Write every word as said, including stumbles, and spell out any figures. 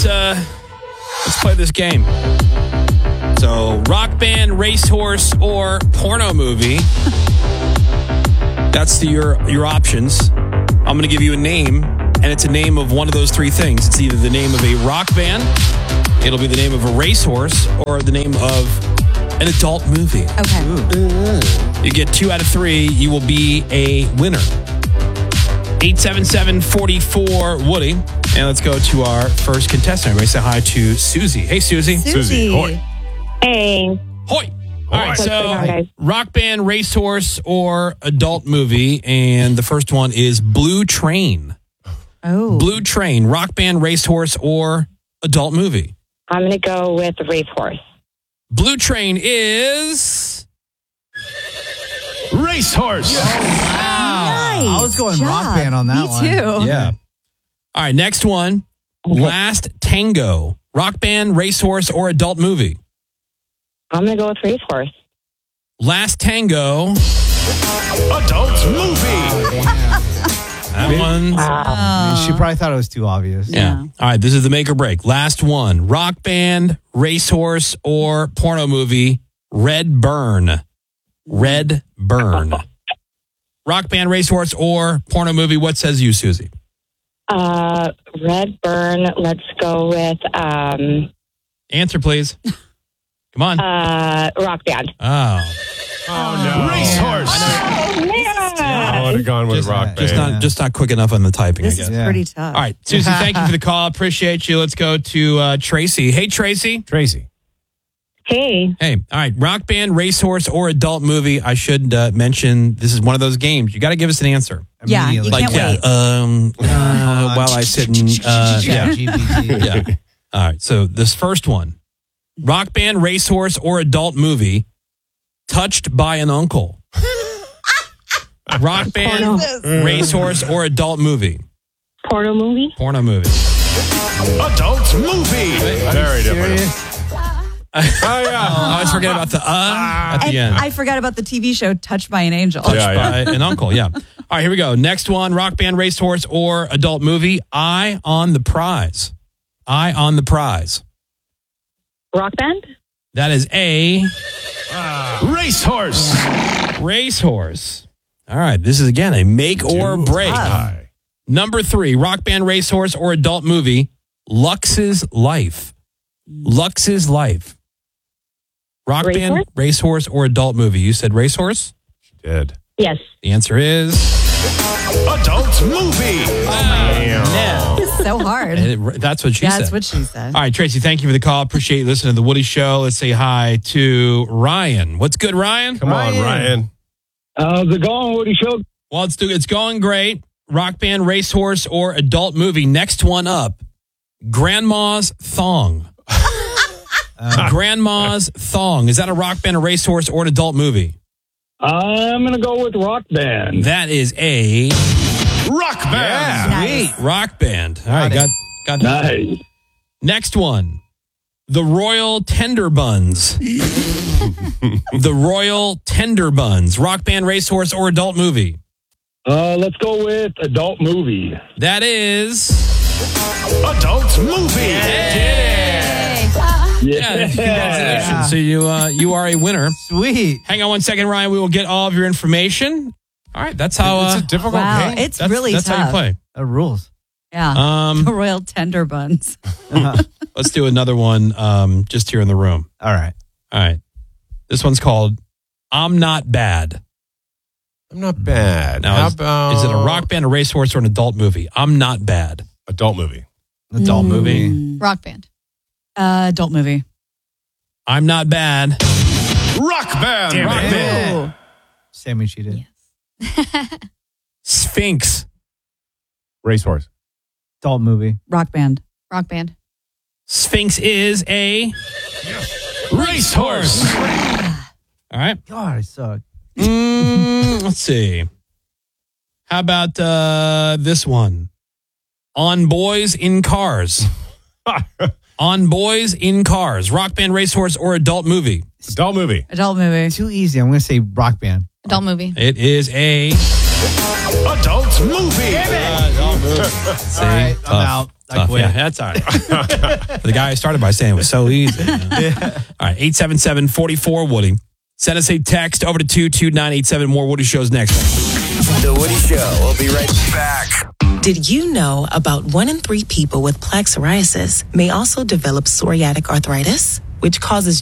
let's uh, let's play this game. So, rock band, racehorse, or porno movie. That's the, your your options. I'm going to give you a name, and it's a name of one of those three things. It's either the name of a rock band, it'll be the name of a racehorse, or the name of an adult movie. Okay. Ooh. You get two out of three, you will be a winner. eight seven seven, four four, Woody. And let's go to our first contestant. Everybody say hi to Susie. Hey, Susie. Susie. Susie, hoi. Hey. Hoi. All right, What's going on, so guys? rock band, racehorse, or adult movie. And the first one is Blue Train. Oh. Blue Train, rock band, racehorse, or adult movie. I'm going to go with racehorse. Blue Train is... Racehorse. Nice. I was going job. rock band on that Me one. too. Yeah. All right, next one. Last Tango. Rock band, racehorse, or adult movie? I'm going to go with racehorse. Last Tango. Adult movie. That one. Oh. She probably thought it was too obvious. Yeah. All right, this is the make or break. Last one. Rock band, racehorse, or porno movie? Red Burn. Red Burn. Rock band, racehorse, or porno movie? What says you, Susie? Uh, Red Burn. Let's go with um, Answer, please. Come on. uh, rock band. Oh. Oh, no. Racehorse. Oh, I would man. have gone with Just, rock band. just not just not quick enough on the typing, This I guess. is Yeah. pretty tough. All right, Susie, thank you for the call. Appreciate you. Let's go to uh, Tracy. Hey, Tracy. Tracy. Hey. Hey, all right. Rock band, racehorse, or adult movie. I should uh, mention this is one of those games. You got to give us an answer. Yeah, you Immediately. can't yeah, wait. um, uh, while I sit and uh, yeah, G P T. yeah. All right. So this first one: rock band, racehorse, or adult movie. Touched by an uncle. Rock band, Porno. racehorse, or adult movie. Porno movie. Porno movie. Adult movie. Very different. Serious? Oh, yeah. I always forget about the uh at the And end. I forgot about the T V show Touched by an Angel. Touched Yeah, yeah. by an uncle, yeah. All right, here we go. Next one, rock band, racehorse, or adult movie. Eye on the prize. Eye on the prize. Rock band. That is a Racehorse. racehorse. All right, this is again a make or break. Hi. Number three, rock band, racehorse, or adult movie. Lux's Life. Lux's Life. Rock band, Racehorse? racehorse, or adult movie. You said racehorse? She did. Yes. The answer is Adult movie. no. It's so hard. And it- that's what she Yeah, said. that's what she said. All right, Tracy, thank you for the call. Appreciate you listening to The Woody Show. Let's say hi to Ryan. What's good, Ryan? Come on, Ryan. How's it going, Woody Show? Well, it's, it's going great. Rock band, racehorse, or adult movie. Next one up, Grandma's Thong. Grandma's Thong. Is that a rock band, a racehorse, or an adult movie? I'm going to go with Rock Band. That is a Rock band. Nice. rock band. All right, got, got Nice. Next one, the Royal Tender Buns. The Royal Tender Buns. Rock band, racehorse, or adult movie? Uh, let's go with adult movie. That is... Adult movie. Yeah, congratulations. So you uh, you are a winner. Sweet. Hang on one second, Ryan. We will get all of your information. All right, that's how... Uh, It's a difficult Wow, game. it's that's, really that's tough. how you play. That rules. Yeah. Um, The Royal Tender Buns. let's do another one um, just here in the room. All right. All right. This one's called I'm Not Bad. I'm not bad. Now, How is, about is it a rock band, a racehorse, or an adult movie? I'm Not Bad. adult movie? Adult movie. Mm. Rock band. Uh, adult movie. I'm Not Bad. Rock band. Damn rock it. band. Sammy cheated. Sphinx. Racehorse. Adult movie. Rock band. Rock band. Sphinx is a Racehorse. All right. God, I suck. Mm, let's see. How about uh, this one? On Boys in Cars. On Boys in Cars. Rock band, racehorse, or adult movie? Adult movie. Adult movie. Too easy. I'm going to say rock band. Adult movie. It is a Adult movie. adult movie. See, All right, tough. I'm out. tough. quit. Yeah, that's all right. The guy I started by saying it was so easy. You know? All right, eight seven seven, four four, Woody. Send us a text over to two two nine eight seven. More Woody Shows next. The Woody Show. We'll be right back. Did you know about one in three people with plaque psoriasis may also develop psoriatic arthritis, which causes